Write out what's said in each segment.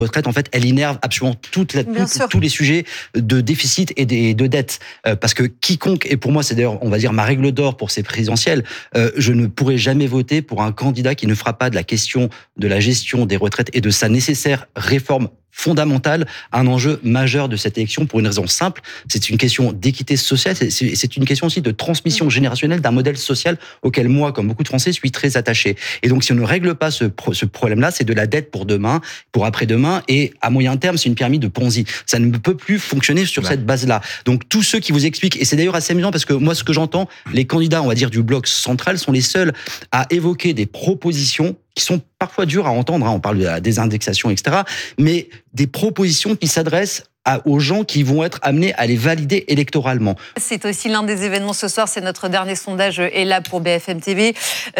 retraite, en fait, elle innerve absolument tous les sujets de déficit et de dette. Parce que quiconque, et pour moi, c'est d'ailleurs, on va dire, ma règle d'or pour ces présidentielles, je ne pourrai jamais voter pour un candidat qui ne fera pas de la question de la gestion des retraites et de sa nécessaire réforme fondamentale, un enjeu majeur de cette élection pour une raison simple, c'est une question d'équité sociale, c'est une question aussi de transmission générationnelle d'un modèle social auquel moi, comme beaucoup de Français, suis très attaché. Et donc, si on ne règle pas ce problème-là, c'est de la dette pour demain, pour après-demain, et à moyen terme, c'est une pyramide de Ponzi. Ça ne peut plus fonctionner sur cette base-là. Donc, tous ceux qui vous expliquent, et c'est d'ailleurs assez amusant parce que moi, ce que j'entends, les candidats, on va dire, du bloc central sont les seuls à évoquer des propositions qui sont parfois dures à entendre, on parle de la désindexation, etc., mais des propositions qui s'adressent aux gens qui vont être amenés à les valider électoralement. C'est aussi l'un des événements ce soir, c'est notre dernier sondage est là pour BFM TV,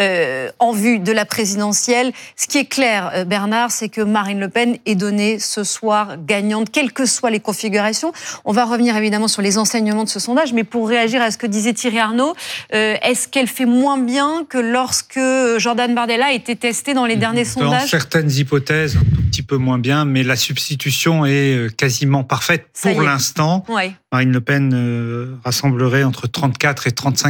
en vue de la présidentielle. Ce qui est clair, Bernard, c'est que Marine Le Pen est donnée ce soir gagnante, quelles que soient les configurations. On va revenir évidemment sur les enseignements de ce sondage, mais pour réagir à ce que disait Thierry Arnaud, est-ce qu'elle fait moins bien que lorsque Jordan Bardella a été testé dans les derniers sondages ? Dans certaines hypothèses, un tout petit peu moins bien, mais la substitution est quasiment parfaite pour l'instant. Ouais. Marine Le Pen rassemblerait entre 34 et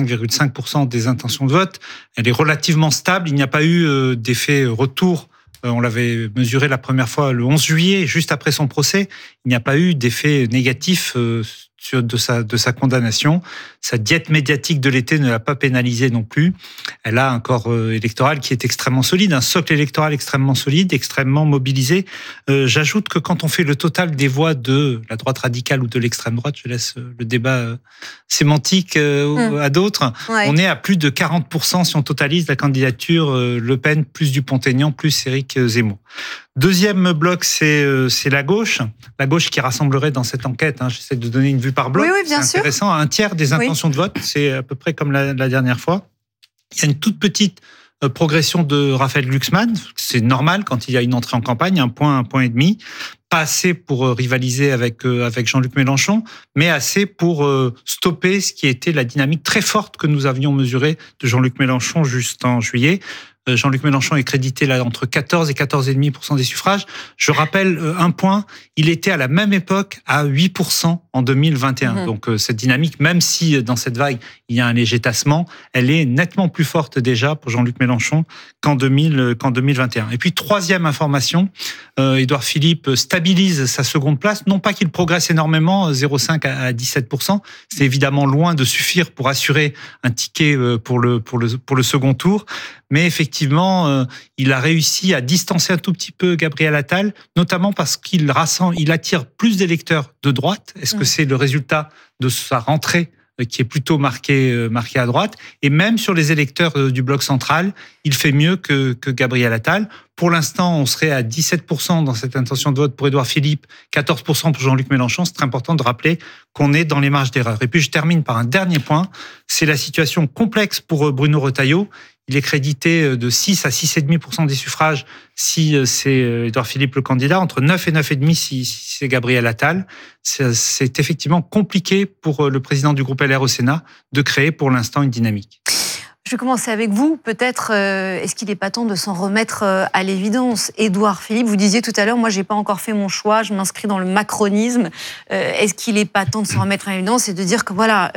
35,5% des intentions de vote. Elle est relativement stable. Il n'y a pas eu d'effet retour. On l'avait mesuré la première fois le 11 juillet, juste après son procès. Il n'y a pas eu d'effet négatif de sa condamnation. Sa diète médiatique de l'été ne l'a pas pénalisée non plus. Elle a un corps électoral qui est extrêmement solide, un socle électoral extrêmement solide, extrêmement mobilisé. J'ajoute que quand on fait le total des voix de la droite radicale ou de l'extrême droite, je laisse le débat sémantique à d'autres, on est à plus de 40% si on totalise la candidature Le Pen plus Dupont-Aignan plus Éric Zemmour. Deuxième bloc, c'est la gauche qui rassemblerait dans cette enquête, j'essaie de donner une vue par bloc, oui, bien c'est sûr. intéressant, un tiers des intentions de vote, c'est à peu près comme la dernière fois. Il y a une toute petite progression de Raphaël Glucksmann, c'est normal quand il y a une entrée en campagne, un point et demi, pas assez pour rivaliser avec Jean-Luc Mélenchon, mais assez pour stopper ce qui était la dynamique très forte que nous avions mesurée de Jean-Luc Mélenchon juste en juillet. Jean-Luc Mélenchon est crédité là entre 14 et 14,5% des suffrages. Je rappelle un point, il était à la même époque à 8% en 2021. Donc cette dynamique, même si dans cette vague il y a un léger tassement, elle est nettement plus forte déjà pour Jean-Luc Mélenchon qu'en 2021. Et puis troisième information, Édouard Philippe stabilise sa seconde place. Non pas qu'il progresse énormément, 0,5 à 17%. C'est évidemment loin de suffire pour assurer un ticket pour le second tour. Mais effectivement, il a réussi à distancer un tout petit peu Gabriel Attal, notamment parce qu'il attire plus d'électeurs de droite. Est-ce que c'est le résultat de sa rentrée qui est plutôt marqué à droite? Et même sur les électeurs du bloc central, il fait mieux que Gabriel Attal. Pour l'instant, on serait à 17% dans cette intention de vote pour Édouard Philippe, 14% pour Jean-Luc Mélenchon. C'est très important de rappeler qu'on est dans les marges d'erreur. Et puis je termine par un dernier point, c'est la situation complexe pour Bruno Retailleau. Il est crédité de 6 à 6,5% des suffrages si c'est Édouard Philippe le candidat, entre 9 et 9,5% si c'est Gabriel Attal. C'est effectivement compliqué pour le président du groupe LR au Sénat de créer pour l'instant une dynamique. Je vais commencer avec vous. Peut-être, est-ce qu'il n'est pas temps de s'en remettre à l'évidence ? Édouard Philippe, vous disiez tout à l'heure, moi, je n'ai pas encore fait mon choix, je m'inscris dans le macronisme. Est-ce qu'il n'est pas temps de s'en remettre à l'évidence et de dire que voilà,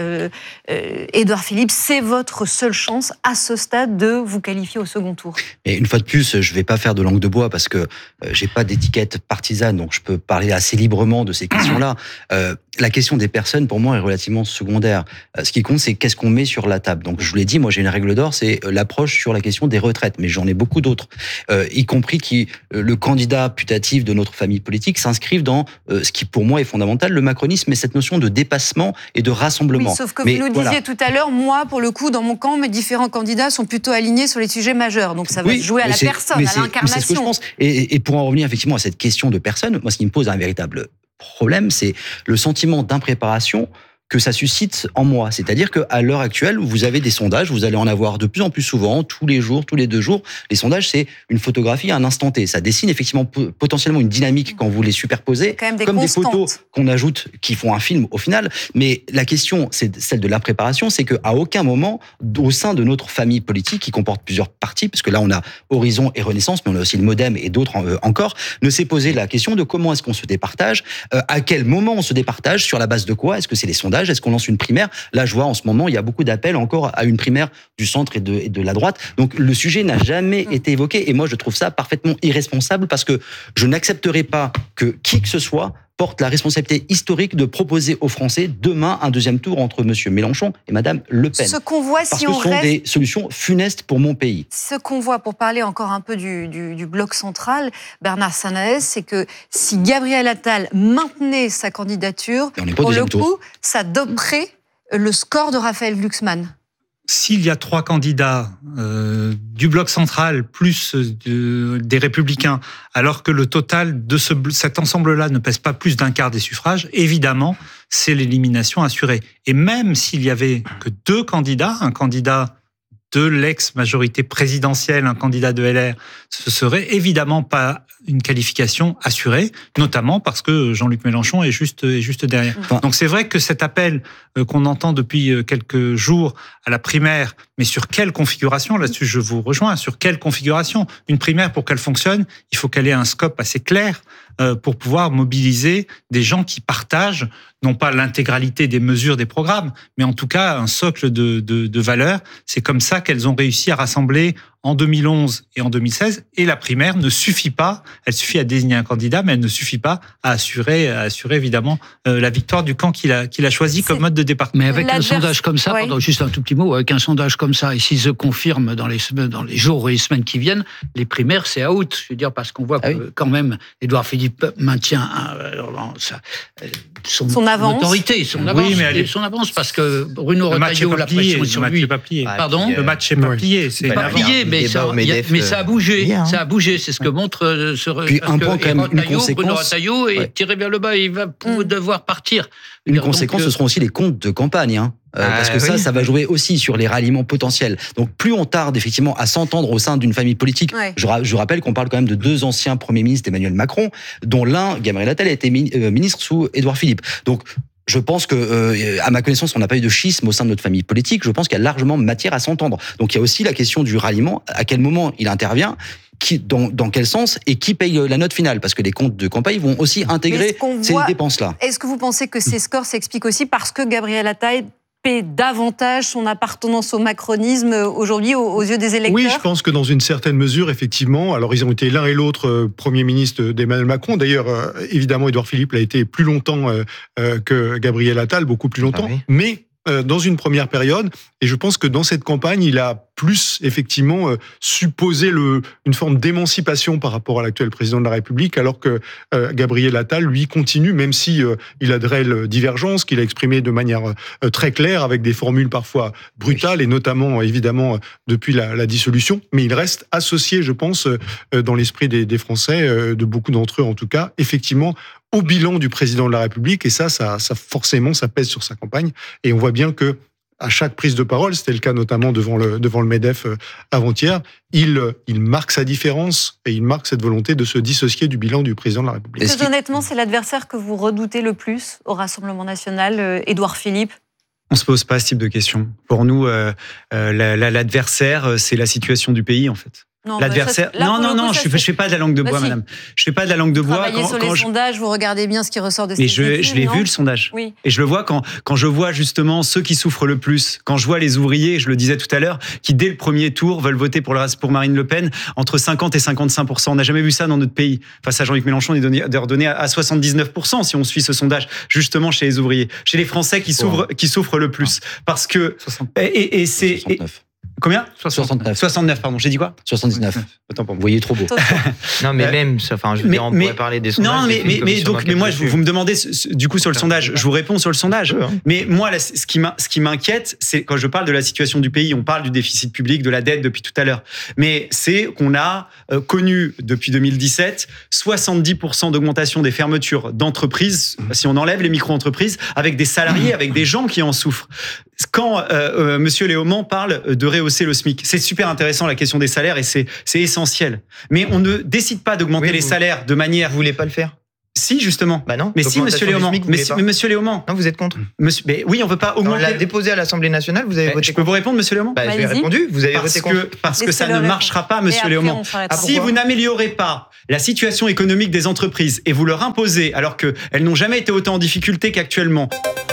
Édouard Philippe, c'est votre seule chance à ce stade de vous qualifier au second tour ? Et une fois de plus, je ne vais pas faire de langue de bois parce que je n'ai pas d'étiquette partisane, donc je peux parler assez librement de ces questions-là. La question des personnes, pour moi, est relativement secondaire. Ce qui compte, c'est qu'est-ce qu'on met sur la table. Donc, je vous l'ai dit, moi, j'ai une règle d'or, c'est l'approche sur la question des retraites. Mais j'en ai beaucoup d'autres, y compris le candidat putatif de notre famille politique s'inscrivent dans ce qui, pour moi, est fondamental, le macronisme et cette notion de dépassement et de rassemblement. Oui, sauf que vous nous disiez tout à l'heure, moi, pour le coup, dans mon camp, mes différents candidats sont plutôt alignés sur les sujets majeurs. Donc, ça va se jouer à la personne, à l'incarnation. C'est ce que je pense. Et pour en revenir effectivement à cette question de personne, moi, ce qui me pose un véritable problème, c'est le sentiment d'impréparation que ça suscite en moi. C'est-à-dire qu'à l'heure actuelle, vous avez des sondages, vous allez en avoir de plus en plus souvent, tous les jours, tous les 2 jours. Les sondages, c'est une photographie à un instant T. Ça dessine effectivement potentiellement une dynamique quand vous les superposez, comme des photos qu'on ajoute qui font un film au final. Mais la question, c'est celle de l'impréparation, c'est qu'à aucun moment, au sein de notre famille politique, qui comporte plusieurs partis, parce que là, on a Horizon et Renaissance, mais on a aussi le Modem et d'autres encore, ne s'est posé la question de comment est-ce qu'on se départage, à quel moment on se départage, sur la base de quoi, est-ce que c'est les sondages, est-ce qu'on lance une primaire? Là, je vois en ce moment, il y a beaucoup d'appels encore à une primaire du centre et de la droite. Donc, le sujet n'a jamais été évoqué. Et moi, je trouve ça parfaitement irresponsable parce que je n'accepterai pas que qui que ce soit porte la responsabilité historique de proposer aux Français demain un deuxième tour entre M. Mélenchon et Mme Le Pen. Ce qu'on voit, parce que ce sont des solutions funestes pour mon pays. Ce qu'on voit, pour parler encore un peu du bloc central, Bernard Sananès, c'est que si Gabriel Attal maintenait sa candidature, pour le coup, ça doperait le score de Raphaël Glucksmann. S'il y a 3 candidats du bloc central plus des Républicains, alors que le total de cet ensemble-là ne pèse pas plus d'un quart des suffrages, évidemment, c'est l'élimination assurée. Et même s'il y avait que 2 candidats, un candidat de l'ex-majorité présidentielle, un candidat de LR, ce serait évidemment pas une qualification assurée, notamment parce que Jean-Luc Mélenchon est juste derrière. Donc c'est vrai que cet appel qu'on entend depuis quelques jours à la primaire, mais sur quelle configuration, là-dessus je vous rejoins, sur quelle configuration? Une primaire, pour qu'elle fonctionne, il faut qu'elle ait un scope assez clair pour pouvoir mobiliser des gens qui partagent non pas l'intégralité des mesures des programmes, mais en tout cas un socle de valeurs. C'est comme ça qu'elles ont réussi à rassembler en 2011 et en 2016. Et la primaire ne suffit pas, elle suffit à désigner un candidat, mais elle ne suffit pas à assurer évidemment la victoire du camp qu'il a choisi comme mode de départ. Mais avec un sondage comme ça, pardon, juste un tout petit mot, avec un sondage comme ça, et s'il se confirme dans les jours et les semaines qui viennent, les primaires, c'est out. Je veux dire, parce qu'on voit que quand même, Édouard Philippe maintient son autorité, son avance, parce que Bruno Retailleau, la pression sur lui. Pardon, le match est pas plié. C'est pas plié, mais ça a bougé. Ça a bougé. C'est ce que montre Puis un point quand même, une conséquence. Bruno Retailleau est tiré vers le bas. Il va devoir partir. Une conséquence, ce seront aussi les comptes de campagne. Parce que ça va jouer aussi sur les ralliements potentiels. Donc plus on tarde effectivement à s'entendre au sein d'une famille politique, je rappelle qu'on parle quand même de 2 anciens premiers ministres d'Emmanuel Macron, dont l'un, Gabriel Attal, a été ministre sous Édouard Philippe. Donc je pense que, à ma connaissance, on n'a pas eu de schisme au sein de notre famille politique. Je pense qu'il y a largement matière à s'entendre. Donc il y a aussi la question du ralliement, à quel moment il intervient, dans quel sens et qui paye la note finale, parce que les comptes de campagne vont aussi intégrer ces dépenses-là. Est-ce que vous pensez que ces scores s'expliquent aussi parce que Gabriel Attal paie davantage son appartenance au macronisme aujourd'hui aux yeux des électeurs? Oui, je pense que dans une certaine mesure, effectivement. Alors, ils ont été l'un et l'autre Premier ministre d'Emmanuel Macron. D'ailleurs, évidemment, Édouard Philippe l'a été plus longtemps que Gabriel Attal, beaucoup plus longtemps. Mais dans une première période, et je pense que dans cette campagne, il a plus effectivement supposé une forme d'émancipation par rapport à l'actuel président de la République, alors que Gabriel Attal, lui, continue, même si il a de réelles divergences, qu'il a exprimées de manière très claire, avec des formules parfois brutales, et notamment, évidemment, depuis la dissolution, mais il reste associé, je pense, dans l'esprit des Français, de beaucoup d'entre eux en tout cas, effectivement, au bilan du président de la République, et ça forcément, ça pèse sur sa campagne, et on voit bien que à chaque prise de parole, c'était le cas notamment devant le MEDEF avant-hier, il marque sa différence et il marque cette volonté de se dissocier du bilan du président de la République. Très honnêtement, c'est l'adversaire que vous redoutez le plus au Rassemblement national, Édouard Philippe? On se pose pas ce type de questions. Pour nous, l'adversaire, c'est la situation du pays, en fait. Non, l'adversaire. Non, je fais pas de la langue de bois, madame. Je fais pas de la langue de bois. Travaillez sur les sondages, vous regardez bien ce qui ressort de ces études. Mais je l'ai vu, le sondage. Oui. Et je le vois quand je vois justement ceux qui souffrent le plus, quand je vois les ouvriers, je le disais tout à l'heure, qui dès le premier tour veulent voter pour Marine Le Pen, entre 50 et 55%. On n'a jamais vu ça dans notre pays. Face à Jean-Luc Mélenchon, on est redonné à 79% si on suit ce sondage, justement chez les ouvriers, chez les Français qui souffrent le plus. Parce que, et c'est... Combien 69. 69, pardon. J'ai dit quoi 79. Autant pour moi. Vous voyez trop beau. Non, mais même, enfin, je veux dire, on pourrait parler des sondages. Non, mais moi, vous me demandez du coup sur le sondage. Je vous réponds sur le sondage. Mais moi, là, ce qui m'inquiète, c'est quand je parle de la situation du pays, on parle du déficit public, de la dette depuis tout à l'heure. Mais c'est qu'on a connu depuis 2017 70% d'augmentation des fermetures d'entreprises, si on enlève les micro-entreprises, avec des salariés, avec des gens qui en souffrent. Quand Monsieur Léaumont parle de rehausser le SMIC, c'est super intéressant la question des salaires et c'est essentiel. Mais on ne décide pas d'augmenter les salaires de manière. Vous voulez pas le faire? Si, justement. Bah non. Mais si, Monsieur Léaumont. Mais Monsieur Léaumont. Non, vous êtes contre. Mais oui, on veut pas augmenter. On l'a déposé à l'Assemblée nationale. Vous avez voté. Je peux vous répondre, Monsieur Léaumont? Bah, j'ai répondu. Vous avez voté contre. Parce que ça ne marchera pas, Monsieur Léaumont. Si vous n'améliorez pas la situation économique des entreprises et vous leur imposez, alors qu'elles n'ont jamais été autant en difficulté qu'actuellement,